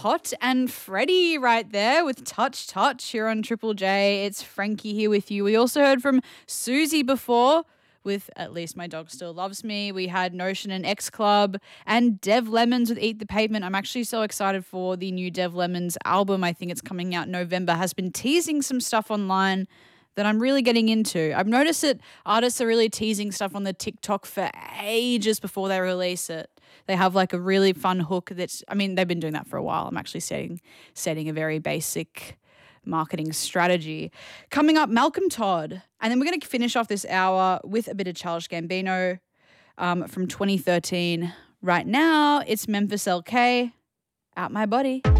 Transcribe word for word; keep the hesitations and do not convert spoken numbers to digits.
Hot and Freddie right there with Touch Touch here on Triple J. It's Frankie here with you. We also heard from Susie before with At Least My Dog Still Loves Me. We had Notion and X Club and Dev Lemons with Eat the Pavement. I'm actually so excited for the new Dev Lemons album. I think it's coming out in November. Has been teasing some stuff online that I'm really getting into. I've noticed that artists are really teasing stuff on the TikTok for ages before they release it. They have like a really fun hook that's, I mean, they've been doing that for a while. I'm actually setting, setting a very basic marketing strategy. Coming up, Malcolm Todd. And then we're going to finish off this hour with a bit of Childish Gambino um, from twenty thirteen. Right now, it's Memphis L K, Out My Body.